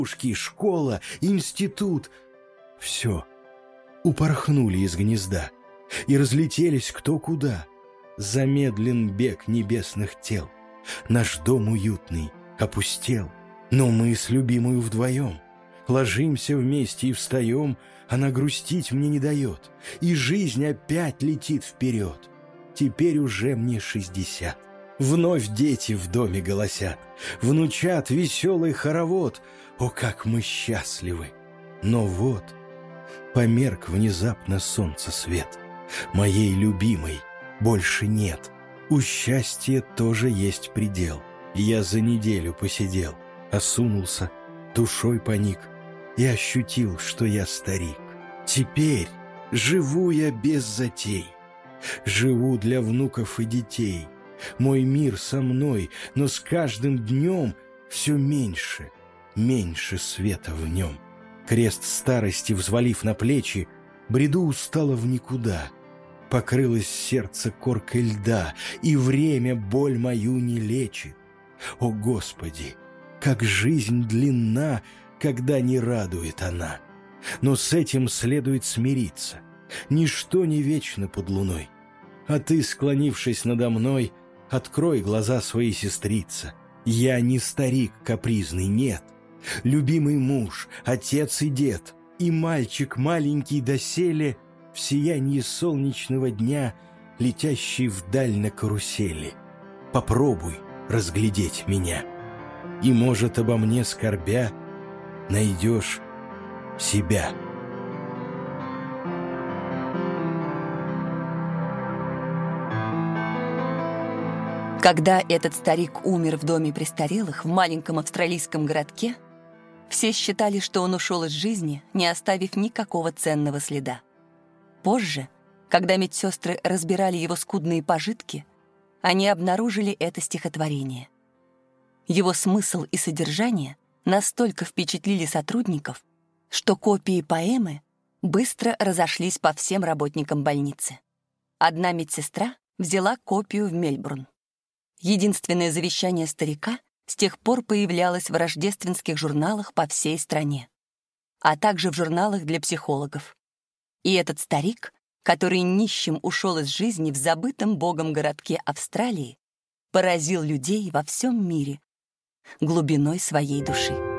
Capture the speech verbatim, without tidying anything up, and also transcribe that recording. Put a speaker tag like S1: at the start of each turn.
S1: школа, институт. Все, упорхнули из гнезда и разлетелись кто куда. Замедлен бег небесных тел. Наш дом уютный опустел, но мы с любимою вдвоем ложимся вместе и встаем. Она грустить мне не дает, и жизнь опять летит вперед. Теперь уже мне шестьдесят. Вновь дети в доме голосят, внучат веселый хоровод. О, как мы счастливы! Но вот померк внезапно солнца свет. Моей любимой больше нет. У счастья тоже есть предел. Я за неделю посидел, осунулся, душой поник и ощутил, что я старик. Теперь живу я без затей, живу для внуков и детей. Мой мир со мной, но с каждым днем все меньше, меньше света в нем. Крест старости взвалив на плечи, бреду устало в никуда. Покрылось сердце коркой льда, и время боль мою не лечит. О, Господи, как жизнь длинна, когда не радует она! Но с этим следует смириться. Ничто не вечно под луной. А ты, склонившись надо мной, открой глаза свои, сестрица. Я не старик капризный, нет. Любимый муж, отец и дед, и мальчик маленький доселе в сиянии солнечного дня, летящий вдаль на карусели. Попробуй разглядеть меня, и, может, обо мне скорбя, найдешь себя.
S2: Когда этот старик умер в доме престарелых в маленьком австралийском городке, все считали, что он ушел из жизни, не оставив никакого ценного следа. Позже, когда медсестры разбирали его скудные пожитки, они обнаружили это стихотворение. Его смысл и содержание настолько впечатлили сотрудников, что копии поэмы быстро разошлись по всем работникам больницы. Одна медсестра взяла копию в Мельбурн. Единственное завещание старика с тех пор появлялось в рождественских журналах по всей стране, а также в журналах для психологов. И этот старик, который нищим ушел из жизни в забытом богом городке Австралии, поразил людей во всем мире глубиной своей души.